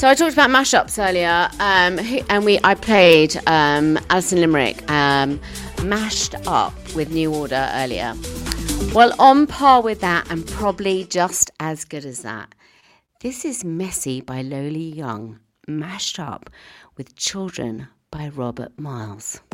So I talked about mashups earlier, I played Alison Limerick, Mashed Up with New Order earlier. Well, on par with that and probably just as good as that, this is Messy by Lowly Young, mashed up with Children by Robert Miles.